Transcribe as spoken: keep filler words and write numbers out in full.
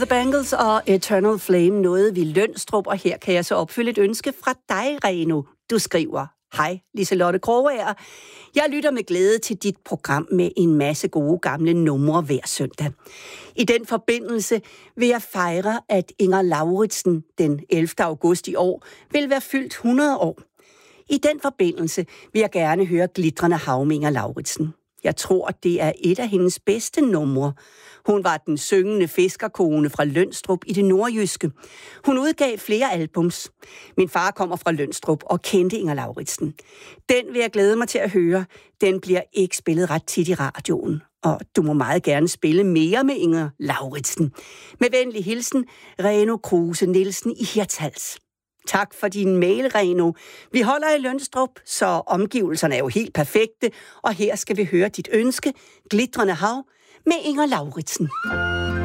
The Bangles og Eternal Flame nåede vi Lønstrup, og her kan jeg så opfylde et ønske fra dig, Reno. Du skriver: Hej, Liselotte Krogager. Jeg lytter med glæde til dit program med en masse gode gamle numre hver søndag. I den forbindelse vil jeg fejre, at Inger Lauritsen den ellevte august i år vil være fyldt hundrede år. I den forbindelse vil jeg gerne høre Glitrende Hav med Inger Lauritsen. Jeg tror, det er et af hendes bedste numre. Hun var den syngende fiskerkone fra Lønstrup i det nordjyske. Hun udgav flere albums. Min far kommer fra Lønstrup og kendte Inger Lauritsen. Den vil jeg glæde mig til at høre. Den bliver ikke spillet ret tit i radioen. Og du må meget gerne spille mere med Inger Lauritsen. Med venlig hilsen, Reno Kruse Nielsen i Hirtshals. Tak for din mail, Reno. Vi holder i Lønstrup, så omgivelserne er jo helt perfekte. Og her skal vi høre dit ønske, Glitrende Hav med Inger Lauritsen.